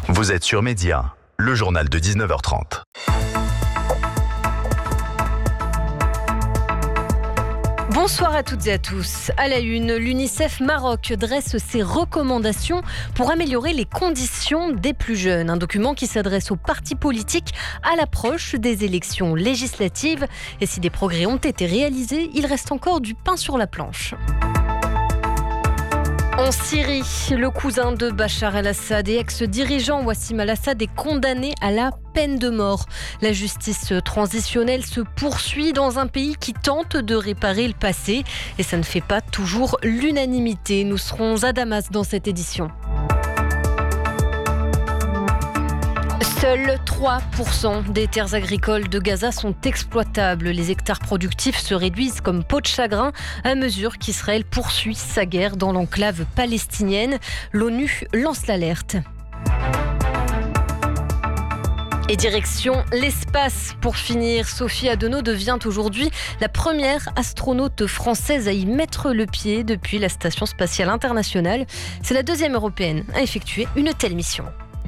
Vous êtes sur Média, le journal de 19h30. Bonsoir à toutes et à tous. À la une, l'UNICEF Maroc dresse ses recommandations pour améliorer les conditions des plus jeunes. Un document qui s'adresse aux partis politiques à l'approche des élections législatives. Et si des progrès ont été réalisés, il reste encore du pain sur la planche. En Syrie, le cousin de Bachar el-Assad et ex-dirigeant Wassim al-Assad est condamné à la peine de mort. La justice transitionnelle se poursuit dans un pays qui tente de réparer le passé. Et ça ne fait pas toujours l'unanimité. Nous serons à Damas dans cette édition. Seuls 3% des terres agricoles de Gaza sont exploitables. Les hectares productifs se réduisent comme peau de chagrin à mesure qu'Israël poursuit sa guerre dans l'enclave palestinienne. L'ONU lance l'alerte. Et direction l'espace. Pour finir, Sophie Adenau devient aujourd'hui la première astronaute française à y mettre le pied depuis la Station spatiale internationale. C'est la deuxième européenne à effectuer une telle mission.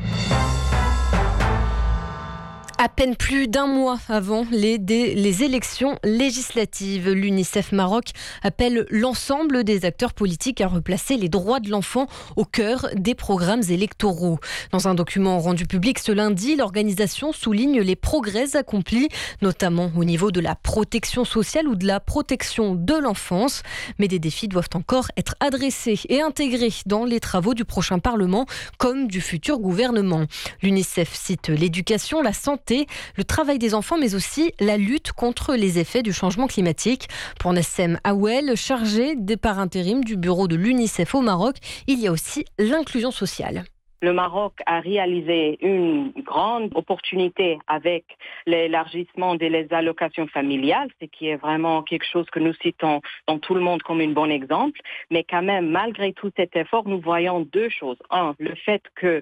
À peine plus d'un mois avant les élections législatives, l'UNICEF Maroc appelle l'ensemble des acteurs politiques à replacer les droits de l'enfant au cœur des programmes électoraux. Dans un document rendu public ce lundi, l'organisation souligne les progrès accomplis, notamment au niveau de la protection sociale ou de la protection de l'enfance. Mais des défis doivent encore être adressés et intégrés dans les travaux du prochain Parlement comme du futur gouvernement. L'UNICEF cite l'éducation, la santé, le travail des enfants, mais aussi la lutte contre les effets du changement climatique. Pour Nassem Awel, chargé par intérim du bureau de l'UNICEF au Maroc, il y a aussi l'inclusion sociale. Le Maroc a réalisé une grande opportunité avec l'élargissement des allocations familiales, ce qui est vraiment quelque chose que nous citons dans tout le monde comme un bon exemple. Mais quand même, malgré tout cet effort, nous voyons deux choses. Un, le fait que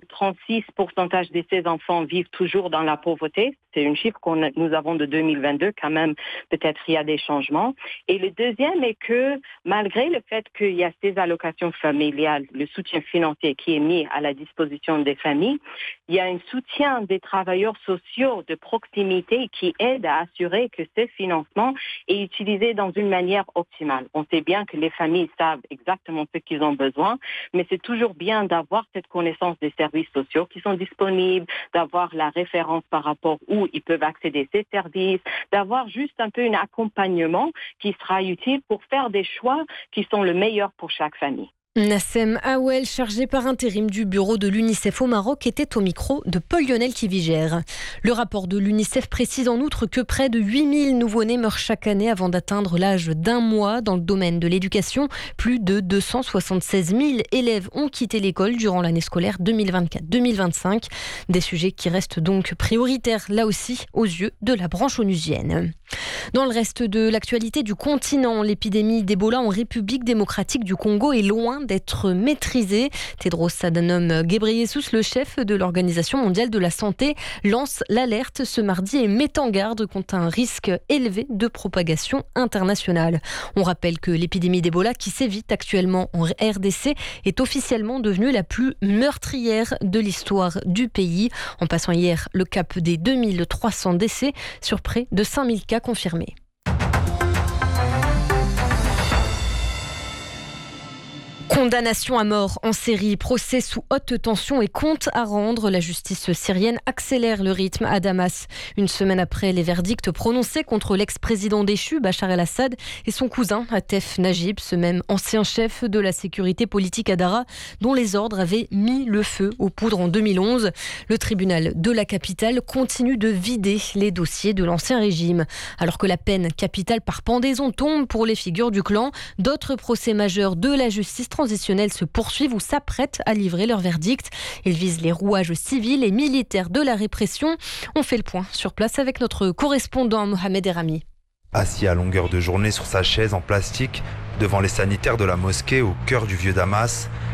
36% de ces enfants vivent toujours dans la pauvreté. C'est un chiffre que nous avons de 2022. Quand même, peut-être il y a des changements. Et le deuxième est que malgré le fait qu'il y a ces allocations familiales, le soutien financier qui est mis à la disposition des familles, il y a un soutien des travailleurs sociaux de proximité qui aide à assurer que ce financement est utilisé dans une manière optimale. On sait bien que les familles savent exactement ce qu'ils ont besoin, mais c'est toujours bien d'avoir cette connaissance des services sociaux qui sont disponibles, d'avoir la référence par rapport où ils peuvent accéder à ces services, d'avoir juste un peu un accompagnement qui sera utile pour faire des choix qui sont le meilleur pour chaque famille. Nassem Awel, chargé par intérim du bureau de l'UNICEF au Maroc, était au micro de Paul-Lionel Kivigère. Le rapport de l'UNICEF précise en outre que près de 8000 nouveau-nés meurent chaque année avant d'atteindre l'âge d'un mois. Dans le domaine de l'éducation, plus de 276 000 élèves ont quitté l'école durant l'année scolaire 2024-2025. Des sujets qui restent donc prioritaires, là aussi, aux yeux de la branche onusienne. Dans le reste de l'actualité du continent, l'épidémie d'Ebola en République démocratique du Congo est loin d'être maîtrisée. Tedros Adhanom Ghebreyesus, le chef de l'Organisation mondiale de la santé, lance l'alerte ce mardi et met en garde contre un risque élevé de propagation internationale. On rappelle que l'épidémie d'Ebola qui sévit actuellement en RDC est officiellement devenue la plus meurtrière de l'histoire du pays, en passant hier le cap des 2300 décès sur près de 5000 cas confirmés. Condamnation à mort en série, procès sous haute tension et compte à rendre. La justice syrienne accélère le rythme à Damas. Une semaine après les verdicts prononcés contre l'ex-président déchu Bachar el-Assad et son cousin Atef Najib, ce même ancien chef de la sécurité politique à Daraa, dont les ordres avaient mis le feu aux poudres en 2011. Le tribunal de la capitale continue de vider les dossiers de l'ancien régime. Alors que la peine capitale par pendaison tombe pour les figures du clan, d'autres procès majeurs de la justice transitionnelle se poursuivent ou s'apprêtent à livrer leur verdict. Ils visent les rouages civils et militaires de la répression. On fait le point sur place avec notre correspondant Mohamed Erami. Assis à longueur de journée sur sa chaise en plastique, devant les sanitaires de la mosquée au cœur du vieux Damas,